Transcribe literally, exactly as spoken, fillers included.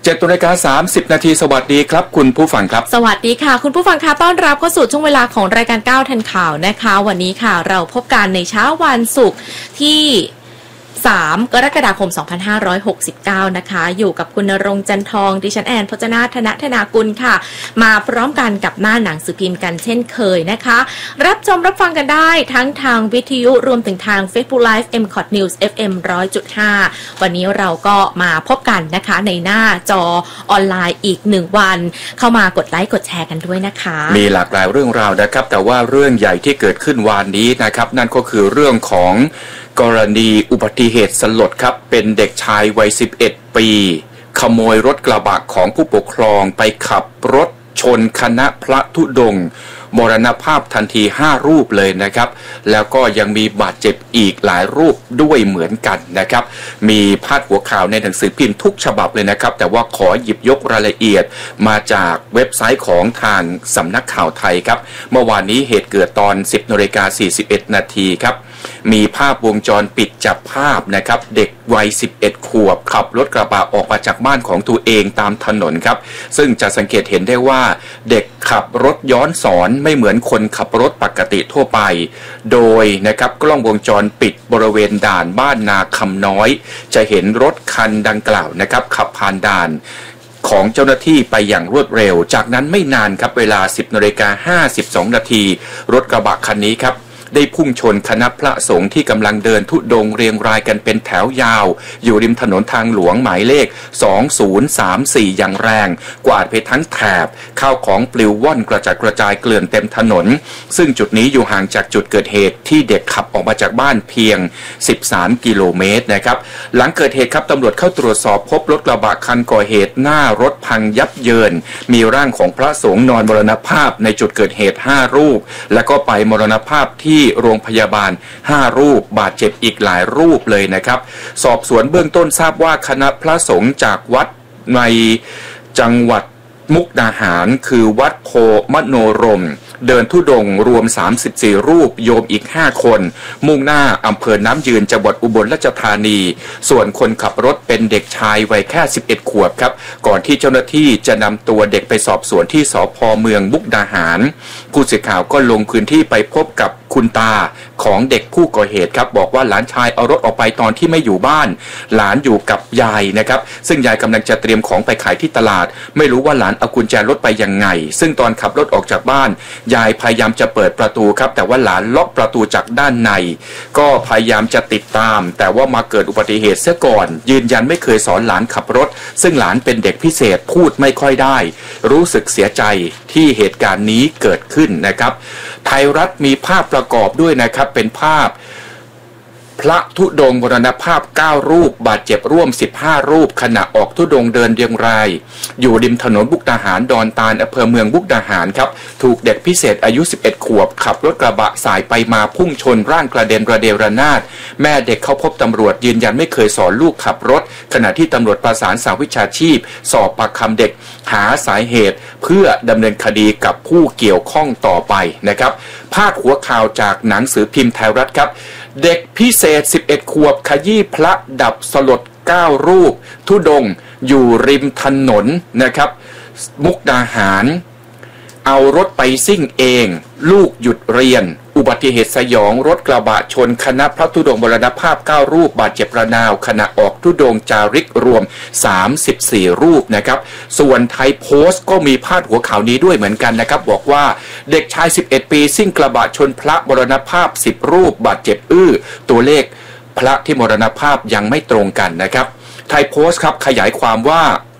เจ็ดนาฬิกาสามสิบนาทีสวัสดีครับคุณผู้ฟังครับสวัสดีค่ะคุณผู้ฟังคะต้อนรับเข้าสู่ช่วงเวลาของรายการก้าวทันข่าวนะคะวันนี้ค่ะเราพบกันในเช้าวันศุกร์ที่สามกรกฎาคมสองพันห้าร้อยหกสิบเก้านะคะอยู่กับคุณณรงค์จันทองดิฉันแอนพจนาธนธนากุลค่ะมาพร้อมกันกับหน้าหนังสือพิมพ์กันเช่นเคยนะคะรับชมรับฟังกันได้ทั้งทางวิทยุรวมถึงทาง Facebook Live เอ็ม คอท News เอฟ เอ็ม หนึ่งร้อยจุดห้า วันนี้เราก็มาพบกันนะคะในหน้าจอออนไลน์อีกหนึ่งวันเข้ามากดไลค์กดแชร์กันด้วยนะคะมีหลากหลายเรื่องราวนะครับแต่ว่าเรื่องใหญ่ที่เกิดขึ้นวันนี้นะครับนั่นก็คือเรื่องของกรณีอุบัติเหตุสลดครับเป็นเด็กชายวัยสิบเอ็ดปีขโมยรถกระบะของผู้ปกครองไปขับรถชนคณะพระธุดงค์มรณภาพทันทีห้ารูปเลยนะครับแล้วก็ยังมีบาดเจ็บอีกหลายรูปด้วยเหมือนกันนะครับมีพาดหัวข่าวในหนังสือพิมพ์ทุกฉบับเลยนะครับแต่ว่าขอหยิบยกรายละเอียดมาจากเว็บไซต์ของทางสำนักข่าวไทยครับเมื่อวานนี้เหตุเกิดตอน สิบนาฬิกาสี่สิบเอ็ดนาทีครับมีภาพวงจรปิดจับภาพนะครับเด็กวัยสิบเอ็ดขวบขับรถกระบะออกมาจากบ้านของตัวเองตามถนนครับซึ่งจะสังเกตเห็นได้ว่าเด็กขับรถย้อนสอนไม่เหมือนคนขับรถปกติทั่วไปโดยนะครับกล้องวงจรปิดบริเวณด่านบ้านนาคำน้อยจะเห็นรถคันดังกล่าวนะครับขับผ่านด่านของเจ้าหน้าที่ไปอย่างรวดเร็วจากนั้นไม่นานครับเวลา สิบนาฬิกาห้าสิบสองนาทีรถกระบะคันนี้ครับได้พุ่งชนคณะพระสงฆ์ที่กำลังเดินธุดงค์เรียงรายกันเป็นแถวยาวอยู่ริมถนนทางหลวงหมายเลขสองศูนย์สามสี่อย่างแรงกวาดไปทั้งแถบข้าวของปลิวว่อนกระจัดกระจายเกลื่อนเต็มถนนซึ่งจุดนี้อยู่ห่างจากจุดเกิดเหตุที่เด็กขับออกมาจากบ้านเพียงสิบสามกิโลเมตรนะครับหลังเกิดเหตุครับตำรวจเข้าตรวจสอบพบรถกระบะคันก่อเหตุหน้ารถพังยับเยินมีร่างของพระสงฆ์นอนมรณภาพในจุดเกิดเหตุห้ารูปแล้วก็ไปมรณภาพที่โรงพยาบาลห้ารูปบาดเจ็บอีกหลายรูปเลยนะครับสอบสวนเบื้องต้นทราบว่าคณะพระสงฆ์จากวัดในจังหวัดมุกดาหารคือวัดโพมโนรมเดินธุดงค์รวมสามสิบสี่รูปโยมอีกห้าคนมุ่งหน้าอำเภอน้ำยืนจังหวัดอุบลราชธานีส่วนคนขับรถเป็นเด็กชายวัยแค่สิบเอ็ดขวบครับก่อนที่เจ้าหน้าที่จะนำตัวเด็กไปสอบสวนที่สภ.เมืองมุกดาหารผู้สื่อข่าวก็ลงพื้นที่ไปพบกับคุณตาของเด็กผู้ก่อเหตุครับบอกว่าหลานชายเอารถออกไปตอนที่ไม่อยู่บ้านหลานอยู่กับยายนะครับซึ่งยายกำลังจะเตรียมของไปขายที่ตลาดไม่รู้ว่าหลานเอากุญแจรถไปยังไงซึ่งตอนขับรถออกจากบ้านยายพยายามจะเปิดประตูครับแต่ว่าหลานล็อกประตูจากด้านในก็พยายามจะติดตามแต่ว่ามาเกิดอุบัติเหตุเสียก่อนยืนยันไม่เคยสอนหลานขับรถซึ่งหลานเป็นเด็กพิเศษพูดไม่ค่อยได้รู้สึกเสียใจที่เหตุการณ์นี้เกิดขึ้นนะครับไทยรัฐมีภาพประกอบด้วยนะครับเป็นภาพพระธุดงค์มรณภาพเก้ารูปบาดเจ็บร่วมสิบห้ารูปขณะออกธุดงค์เดินเรียงรายอยู่ริมถนนมุกดาหารดอนตาลอำเภอเมืองมุกดาหารครับถูกเด็กพิเศษอายุสิบเอ็ดขวบขับรถกระบะสายไปมาพุ่งชนร่างกระเด็นระเดระนาดแม่เด็กเข้าพบตำรวจยืนยันไม่เคยสอนลูกขับรถขณะที่ตำรวจประสานสาวิชาชีพสอบปากคำเด็กหาสาเหตุเพื่อดำเนินคดีกับผู้เกี่ยวข้องต่อไปนะครับพาดหัวข่าวจากหนังสือพิมพ์ไทยรัฐครับเด็กพิเศษสิบเอ็ดขวบขยี้พระดับสลดเก้ารูปธุดงค์อยู่ริมถนนนะครับมุกดาหารเอารถไปซิ่งเองลูกหยุดเรียนอุบัติเหตุสยองรถกระบะชนคณะพระธุดงค์มรณภาพเก้ารูปบาดเจ็บระนาวขณะออกธุดงค์จาริกรวมสามสิบสี่รูปนะครับส่วนไทยโพสต์ก็มีพาดหัวข่าวนี้ด้วยเหมือนกันนะครับบอกว่าเด็กชายสิบเอ็ดปีซิ่งกระบะชนพระมรณภาพสิบรูปบาดเจ็บอื้อตัวเลขพระที่มรณภาพยังไม่ตรงกันนะครับไทยโพสต์ครับขยายความว่า